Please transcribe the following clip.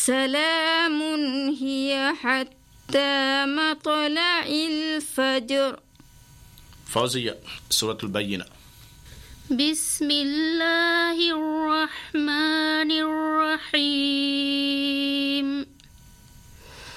سلام هي حتى مطلع الفجر. فوزية، سورة البينة. بسم الله الرحمن